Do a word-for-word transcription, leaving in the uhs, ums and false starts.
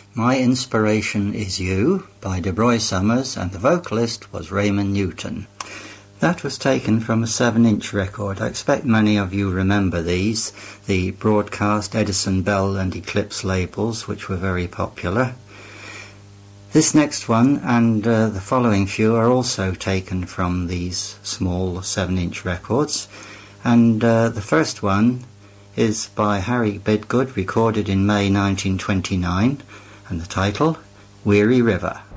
My Inspiration Is You by DeBroy Summers, and the vocalist was Raymond Newton. That was taken from a seven inch record. I expect many of you remember these, the Broadcast, Edison Bell and Eclipse labels, which were very popular. This next one and uh, the following few are also taken from these small seven inch records, and uh, the first one is by Harry Bidgood, recorded in May nineteen twenty-nine, and the title, Weary River.